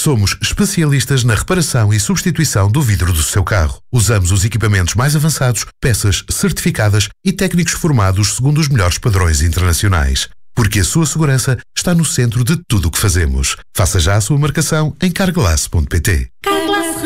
Somos especialistas na reparação e substituição do vidro do seu carro. Usamos os equipamentos mais avançados, peças certificadas e técnicos formados segundo os melhores padrões internacionais. Porque a sua segurança está no centro de tudo o que fazemos. Faça já a sua marcação em carglass.pt.